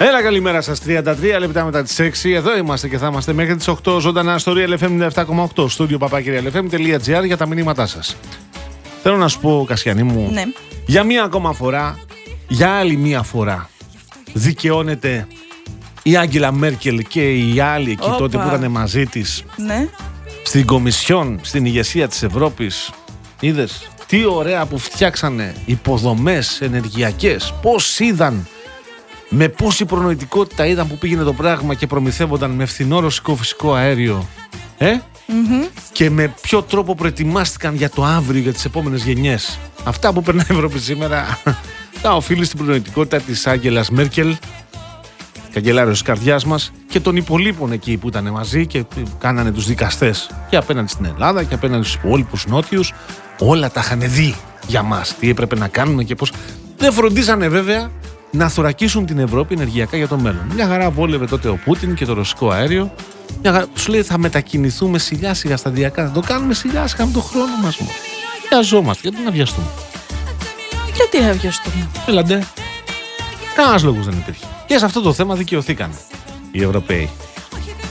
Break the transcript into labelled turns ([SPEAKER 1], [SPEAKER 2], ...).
[SPEAKER 1] Έλα, καλημέρα σας. 33 λεπτά μετά τις 6. Εδώ είμαστε και θα είμαστε μέχρι τις 8 ζωντανά στο Real FM 97,8 στούντιο papakirialfm.gr για τα μηνύματά σας. Θέλω να σου πω, Κασιανή μου,
[SPEAKER 2] Ναι.
[SPEAKER 1] για μία ακόμα φορά, για άλλη μία φορά, δικαιώνεται η Άγγελα Μέρκελ και οι άλλοι εκεί τότε που ήταν μαζί της,
[SPEAKER 2] Ναι.
[SPEAKER 1] στην Κομισιόν, στην ηγεσία της Ευρώπης. Είδες τι ωραία που φτιάξανε υποδομές ενεργειακές, πώς είδαν, με πόση προνοητικότητα είδαν που πήγαινε το πράγμα και προμηθεύονταν με φθηνό ρωσικό φυσικό αέριο. Και με ποιο τρόπο προετοιμάστηκαν για το αύριο, για τις επόμενες γενιές. Αυτά που περνάει η Ευρώπη σήμερα τα οφείλει στην προνοητικότητα της Άγγελας Μέρκελ, καγκελάριος της καρδιάς μας, και των υπολείπων εκεί που ήταν μαζί και κάνανε τους δικαστές και απέναντι στην Ελλάδα και απέναντι στους υπόλοιπους νότιους. Όλα τα είχαν δει για μας, τι έπρεπε να κάνουμε και πώς. Δεν φροντίζανε βέβαια να θωρακίσουν την Ευρώπη ενεργειακά για το μέλλον. Μια χαρά βόλευε τότε ο Πούτιν και το ρωσικό αέριο. Τους λέει θα μετακινηθούμε σιγά σιγά σταδιακά. Θα το κάνουμε σιγά σιγά με τον χρόνο μας. Βιαζόμαστε. Γιατί να βιαστούμε?
[SPEAKER 2] Γιατί να βιαστούμε?
[SPEAKER 1] Έλαντε. Κανένας λόγος δεν υπήρχε. Και σε αυτό το θέμα δικαιωθήκαν οι Ευρωπαίοι.